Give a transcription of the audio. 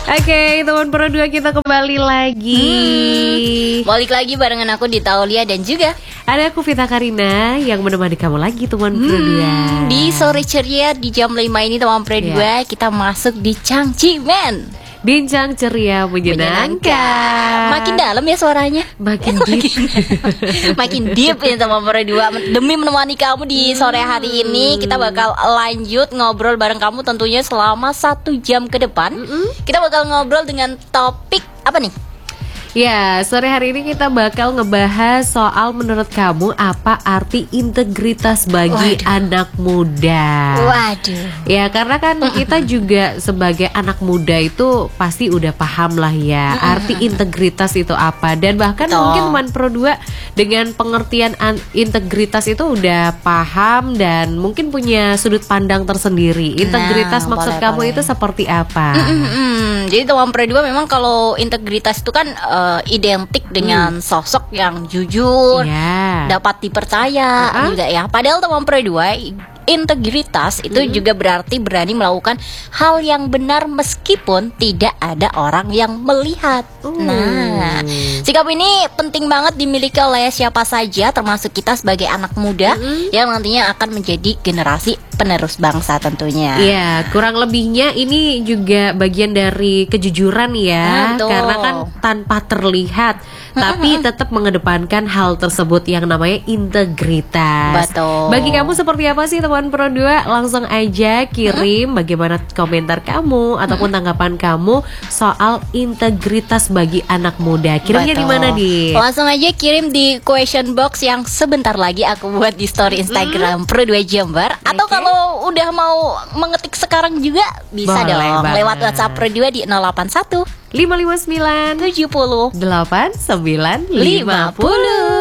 Oke, teman Pro 2 kita kembali lagi. Balik lagi barengan aku di Taulia dan juga Ada aku Vita Karina yang menemani kamu lagi teman Pro 2. di sore ceria di jam 5 ini teman Pro 2 kita masuk di Cangcimen. Bincang ceria menyenangkan. Makin dalam ya suaranya. Makin deep. Makin deep ya teman Pro 2. Demi menemani kamu di sore hari ini, kita bakal lanjut ngobrol bareng kamu tentunya selama 1 jam ke depan. Kita bakal ngobrol dengan topik apa nih? Ya, sore hari ini kita bakal ngebahas soal menurut kamu apa arti integritas bagi anak muda. Waduh. Ya, karena kan kita juga sebagai anak muda itu pasti udah paham lah ya arti integritas itu apa. Dan bahkan mungkin teman Pro 2 dengan pengertian integritas itu udah paham dan mungkin punya sudut pandang tersendiri. Integritas maksud kamu itu seperti apa? Jadi teman Pro 2 memang kalau integritas itu kan identik dengan sosok yang jujur, dapat dipercaya juga ya. Padahal teman Pro 2, integritas itu juga berarti berani melakukan hal yang benar meskipun tidak ada orang yang melihat. Nah, sikap ini penting banget dimiliki oleh siapa saja, termasuk kita sebagai anak muda yang nantinya akan menjadi generasi penerus bangsa tentunya. Iya, kurang lebihnya ini juga bagian dari kejujuran ya, karena kan tanpa terlihat tapi tetap mengedepankan hal tersebut yang namanya integritas. Betul. Bagi kamu seperti apa sih teman Pro 2? Langsung aja kirim bagaimana komentar kamu ataupun tanggapan kamu soal integritas bagi anak muda. Kirimnya di mana, Di? Langsung aja kirim di question box yang sebentar lagi aku buat di story Instagram Pro 2 Jember. Atau kalau udah mau mengetik sekarang juga bisa dong lewat WhatsApp Pro 2 di 081 559 70 8950.